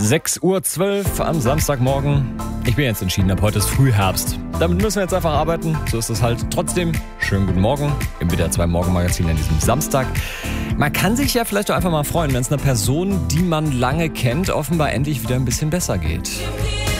6:12 Uhr am Samstagmorgen. Ich bin jetzt entschieden, ab heute ist Frühherbst. Damit müssen wir jetzt einfach arbeiten. So ist es halt. Trotzdem, schönen guten Morgen im WDR 2 Morgenmagazin an diesem Samstag. Man kann sich ja vielleicht auch einfach mal freuen, wenn es einer Person, die man lange kennt, offenbar endlich wieder ein bisschen besser geht.